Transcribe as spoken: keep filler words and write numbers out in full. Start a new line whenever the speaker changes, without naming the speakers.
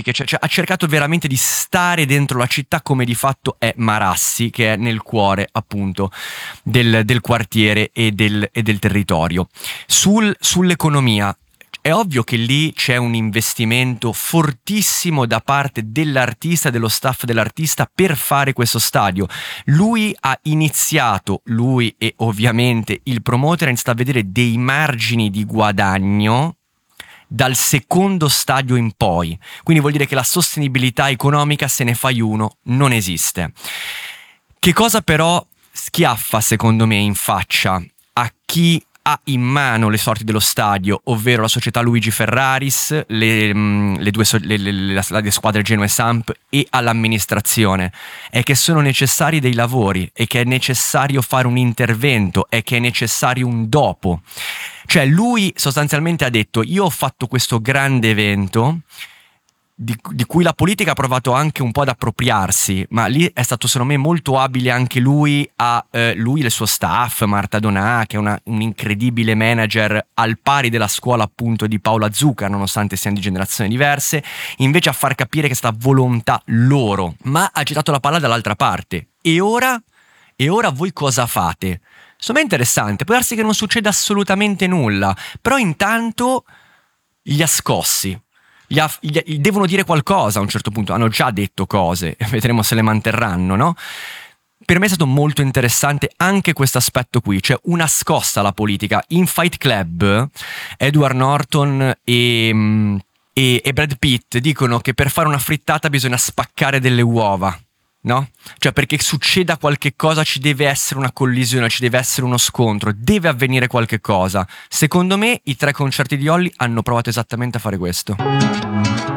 politiche, cioè, cioè ha cercato veramente di stare dentro la città, come di fatto è Marassi, che è nel cuore appunto del, del quartiere e del, e del territorio. Sul, sull'economia, è ovvio che lì c'è un investimento fortissimo da parte dell'artista, dello staff dell'artista, per fare questo stadio. Lui ha iniziato, lui e ovviamente il promoter, ha iniziato a vedere dei margini di guadagno dal secondo stadio in poi. Quindi vuol dire che la sostenibilità economica, se ne fai uno, non esiste. Che cosa però schiaffa, secondo me, in faccia a chi ha in mano le sorti dello stadio, ovvero la società Luigi Ferraris, le, le due so- le, le, le, le squadre Genoa e Samp, e all'amministrazione, è che sono necessari dei lavori, e che è necessario fare un intervento, e che è necessario un dopo. Cioè lui sostanzialmente ha detto: io ho fatto questo grande evento Di, di cui la politica ha provato anche un po' ad appropriarsi, ma lì è stato secondo me molto abile anche lui, a eh, lui e il suo staff, Marta Donà, che è una, un incredibile manager al pari della scuola appunto di Paola Zucca, nonostante siano di generazioni diverse, invece a far capire che è stata volontà loro. Ma ha girato la palla dall'altra parte. E ora? E ora voi cosa fate? Insomma è interessante, può darsi che non succeda assolutamente nulla, però intanto li ha scossi. Gli ha, gli, gli devono dire qualcosa a un certo punto, hanno già detto cose e vedremo se le manterranno, no? Per me è stato molto interessante anche questo aspetto qui, cioè una scossa alla politica. In Fight Club Edward Norton e, e, e Brad Pitt dicono che per fare una frittata bisogna spaccare delle uova, no? Cioè perché succeda qualche cosa ci deve essere una collisione, ci deve essere uno scontro, deve avvenire qualche cosa. Secondo me i tre concerti di Olly hanno provato esattamente a fare questo.